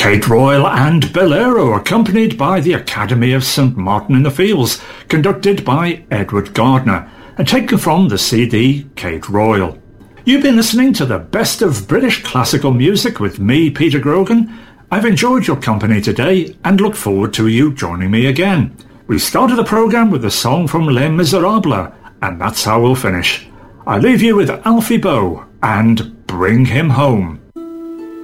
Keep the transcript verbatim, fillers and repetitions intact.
Kate Royal and Bolero, accompanied by the Academy of St Martin in the Fields, conducted by Edward Gardner, and taken from the C D Kate Royal. You've been listening to the best of British classical music with me, Peter Grogan. I've enjoyed your company today and look forward to you joining me again. We started the programme with a song from Les Miserables, and that's how we'll finish. I leave you with Alfie Boe and Bring Him Home.